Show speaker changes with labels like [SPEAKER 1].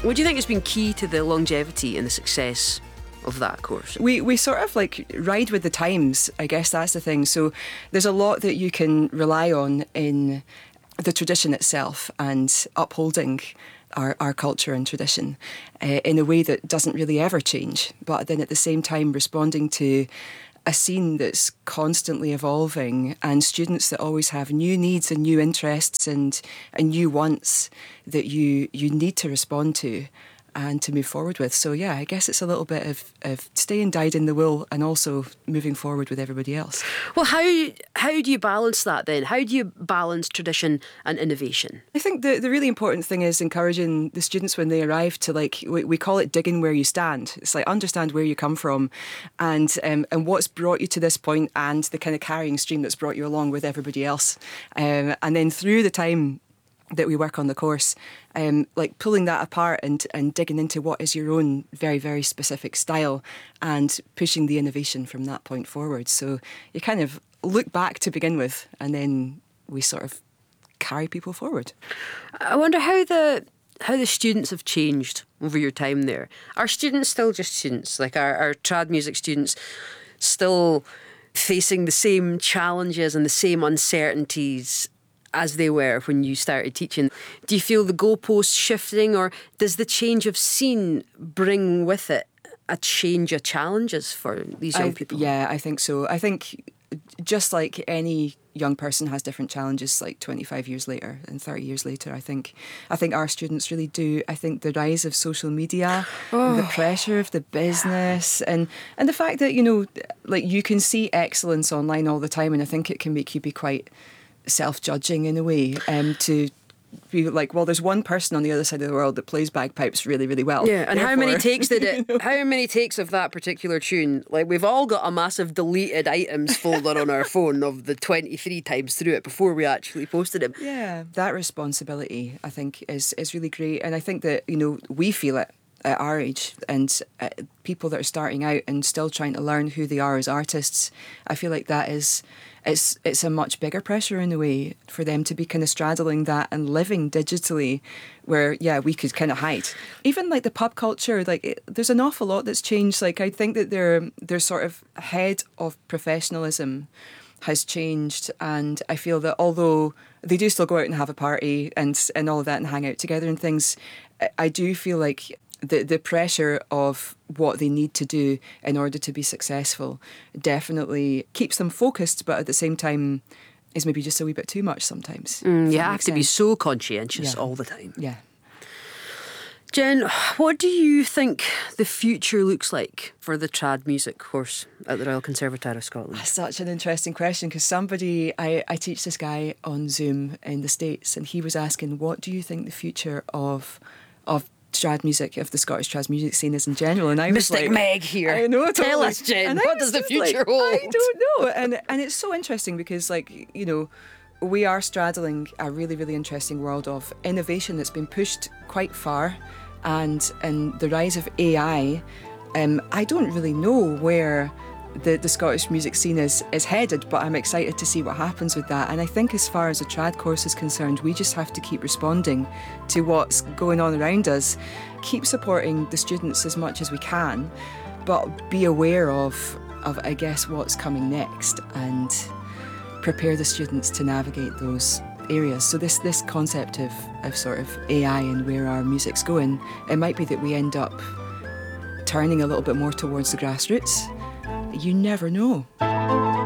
[SPEAKER 1] What do you think has been key to the longevity and the success of that course?
[SPEAKER 2] We sort of like ride with the times, I guess that's the thing. So there's a lot that you can rely on in the tradition itself and upholding our culture and tradition in a way that doesn't really ever change, but then at the same time responding to a scene that's constantly evolving and students that always have new needs and new interests and new wants that you need to respond to and to move forward with. So yeah, I guess it's a little bit of staying dyed in the wool and also moving forward with everybody else.
[SPEAKER 1] Well, how do you balance that then? How do you balance tradition and innovation?
[SPEAKER 2] I think the really important thing is encouraging the students when they arrive to, like, we call it digging where you stand. It's like understand where you come from and what's brought you to this point and the kind of carrying stream that's brought you along with everybody else. And then through the time that we work on the course, like pulling that apart and digging into what is your own very, very specific style and pushing the innovation from that point forward. So you kind of look back to begin with and then we sort of carry people forward.
[SPEAKER 1] I wonder how the students have changed over your time there. Are students still just students? Like are trad music students still facing the same challenges and the same uncertainties as they were when you started teaching? Do you feel the goalposts shifting, or does the change of scene bring with it a change of challenges for these young people?
[SPEAKER 2] Yeah, I think so. I think just like any young person has different challenges like 25 years later and 30 years later, I think our students really do. I think the rise of social media, the pressure of the business and the fact that, like you can see excellence online all the time, and I think it can make you be quite self-judging in a way, to be like, well, there's one person on the other side of the world that plays bagpipes really, really well.
[SPEAKER 1] Yeah, and how many takes did it? How many takes of that particular tune? Like, we've all got a massive deleted items folder on our phone of the 23 times through it before we actually posted it.
[SPEAKER 2] Yeah, that responsibility, I think, is really great, and I think that we feel it at our age, and people that are starting out and still trying to learn who they are as artists. I feel like that is. It's a much bigger pressure in a way for them to be kind of straddling that and living digitally where, yeah, we could kind of hide. Even like the pub culture, there's an awful lot that's changed. Like I think that their sort of head of professionalism has changed, and I feel that although they do still go out and have a party and all of that and hang out together and things, I do feel like the pressure of what they need to do in order to be successful definitely keeps them focused, but at the same time is maybe just a wee bit too much sometimes.
[SPEAKER 1] You have to be so conscientious all the time.
[SPEAKER 2] Yeah.
[SPEAKER 1] Jen, what do you think the future looks like for the trad music course at the Royal Conservatoire of Scotland?
[SPEAKER 2] That's such an interesting question, because I teach this guy on Zoom in the States, and he was asking, what do you think the future of trad music, of the Scottish trad music scene is in general? And I was
[SPEAKER 1] Mystic
[SPEAKER 2] like,
[SPEAKER 1] Meg here.
[SPEAKER 2] I know, totally.
[SPEAKER 1] Tell us, Jen, what does the future hold?
[SPEAKER 2] I don't know. And it's so interesting because, we are straddling a really, really interesting world of innovation that's been pushed quite far, and the rise of AI. I don't really know where the Scottish music scene is headed, but I'm excited to see what happens with that. And I think as far as the trad course is concerned, we just have to keep responding to what's going on around us, keep supporting the students as much as we can, but be aware of I guess what's coming next and prepare the students to navigate those areas. So this concept of sort of AI and where our music's going, it might be that we end up turning a little bit more towards the grassroots. You never know.